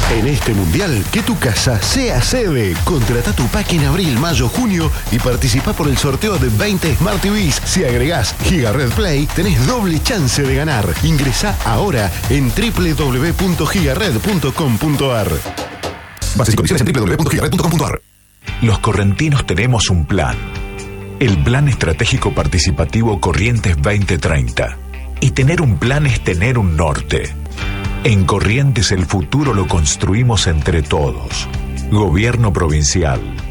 En este mundial, que tu casa sea sede. Contrata tu pack en abril, mayo, junio y participa por el sorteo de 20 Smart TVs. Si agregás GigaRed Play, tenés doble chance de ganar. Ingresá ahora en www.gigared.com.ar. Bases y condiciones en www.gigared.com.ar. Los correntinos tenemos un plan. El Plan Estratégico Participativo Corrientes 2030. Y tener un plan es tener un norte. En Corrientes el futuro lo construimos entre todos. Gobierno Provincial.